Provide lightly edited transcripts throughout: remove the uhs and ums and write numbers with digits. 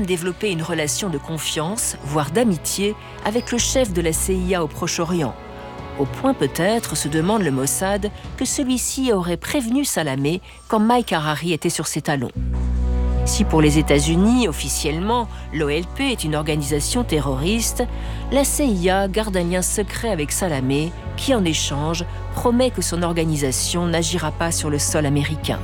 même développé une relation de confiance, voire d'amitié, avec le chef de la CIA au Proche-Orient. Au point peut-être, se demande le Mossad, que celui-ci aurait prévenu Salamé quand Mike Harari était sur ses talons. Si pour les États-Unis, officiellement, l'OLP est une organisation terroriste, la CIA garde un lien secret avec Salamé, qui en échange promet que son organisation n'agira pas sur le sol américain.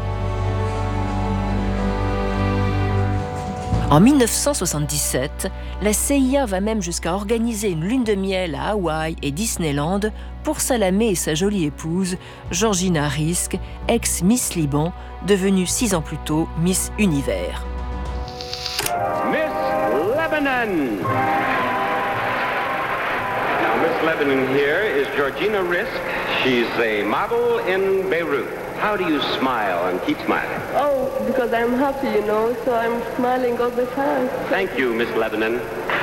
En 1977, la CIA va même jusqu'à organiser une lune de miel à Hawaï et Disneyland pour Salamé et sa jolie épouse, Georgina Risk, ex-Miss Liban, devenue 6 ans plus tôt Miss Univers. Miss Lebanon. Now, Miss Lebanon here is Georgina Risk. She's a model in Beirut. How do you smile and keep smiling? Oh, because I'm happy, so I'm smiling all the time. Thank you, Miss Lebanon.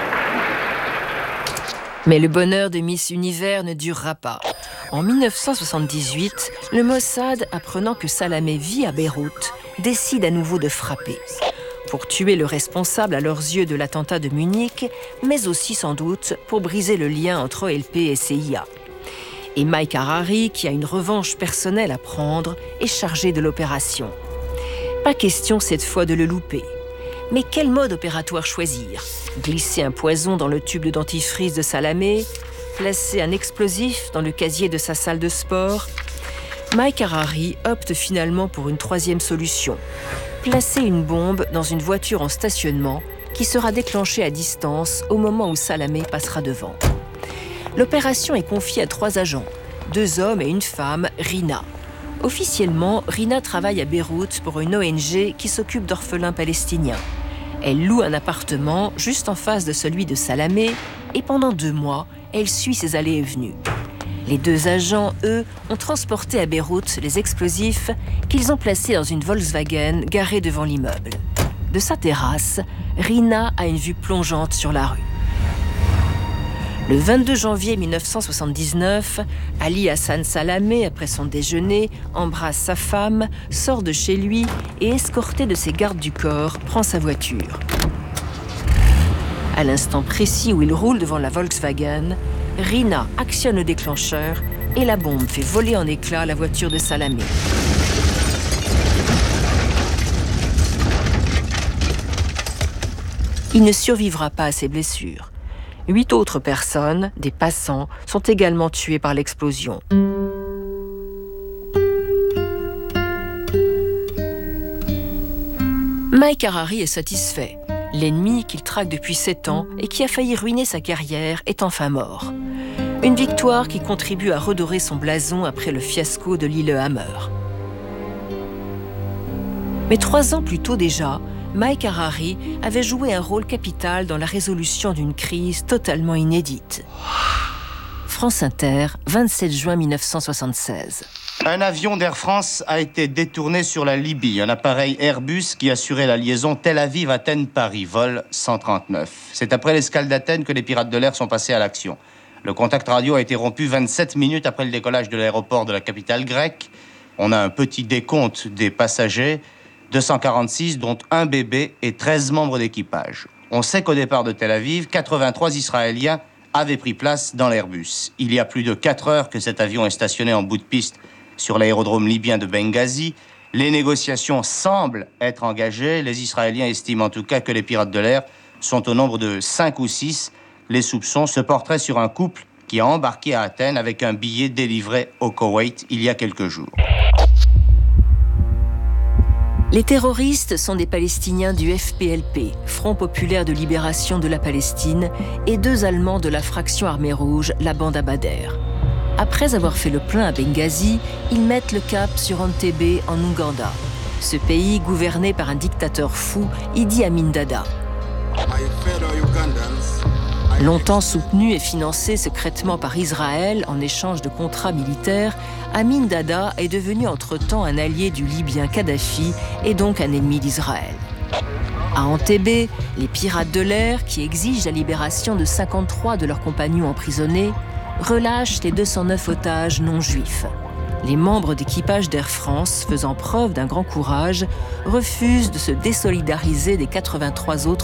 Mais le bonheur de Miss Univers ne durera pas. En 1978, le Mossad, apprenant que Salamé vit à Beyrouth, décide à nouveau de frapper. Pour tuer le responsable à leurs yeux de l'attentat de Munich, mais aussi sans doute pour briser le lien entre OLP et CIA. Et Mike Harari, qui a une revanche personnelle à prendre, est chargé de l'opération. Pas question cette fois de le louper. Mais quel mode opératoire choisir ? Glisser un poison dans le tube de dentifrice de Salamé ? Placer un explosif dans le casier de sa salle de sport ? Mike Harari opte finalement pour une troisième solution. Placer une bombe dans une voiture en stationnement qui sera déclenchée à distance au moment où Salamé passera devant. L'opération est confiée à 3 agents, 2 hommes et une femme, Rina. Officiellement, Rina travaille à Beyrouth pour une ONG qui s'occupe d'orphelins palestiniens. Elle loue un appartement juste en face de celui de Salamé et pendant 2 mois, elle suit ses allées et venues. Les 2 agents, eux, ont transporté à Beyrouth les explosifs qu'ils ont placés dans une Volkswagen garée devant l'immeuble. De sa terrasse, Rina a une vue plongeante sur la rue. Le 22 janvier 1979, Ali Hassan Salamé, après son déjeuner, embrasse sa femme, sort de chez lui et, escorté de ses gardes du corps, prend sa voiture. À l'instant précis où il roule devant la Volkswagen, Rina actionne le déclencheur et la bombe fait voler en éclats la voiture de Salamé. Il ne survivra pas à ses blessures. 8 autres personnes, des passants, sont également tuées par l'explosion. Mike Harari est satisfait. L'ennemi qu'il traque depuis 7 ans et qui a failli ruiner sa carrière est enfin mort. Une victoire qui contribue à redorer son blason après le fiasco de Lillehammer. Mais 3 ans plus tôt déjà, Mike Harari avait joué un rôle capital dans la résolution d'une crise totalement inédite. France Inter, 27 juin 1976. Un avion d'Air France a été détourné sur la Libye. Un appareil Airbus qui assurait la liaison Tel Aviv-Athènes-Paris, vol 139. C'est après l'escale d'Athènes que les pirates de l'air sont passés à l'action. Le contact radio a été rompu 27 minutes après le décollage de l'aéroport de la capitale grecque. On a un petit décompte des passagers. 246, dont un bébé et 13 membres d'équipage. On sait qu'au départ de Tel Aviv, 83 Israéliens avaient pris place dans l'Airbus. Il y a plus de 4 heures que cet avion est stationné en bout de piste sur l'aérodrome libyen de Benghazi. Les négociations semblent être engagées. Les Israéliens estiment en tout cas que les pirates de l'air sont au nombre de 5 ou 6. Les soupçons se porteraient sur un couple qui a embarqué à Athènes avec un billet délivré au Koweït il y a quelques jours. Les terroristes sont des Palestiniens du FPLP, Front Populaire de Libération de la Palestine, et 2 Allemands de la fraction Armée Rouge, la bande Abadher. Après avoir fait le plein à Benghazi, ils mettent le cap sur Entebbe en Ouganda, ce pays gouverné par un dictateur fou, Idi Amin Dada. Longtemps soutenu et financé secrètement par Israël en échange de contrats militaires, Amin Dada est devenu entre-temps un allié du Libyen Kadhafi et donc un ennemi d'Israël. À Entebbe, les pirates de l'air, qui exigent la libération de 53 de leurs compagnons emprisonnés, relâchent les 209 otages non juifs. Les membres d'équipage d'Air France, faisant preuve d'un grand courage, refusent de se désolidariser des 83 autres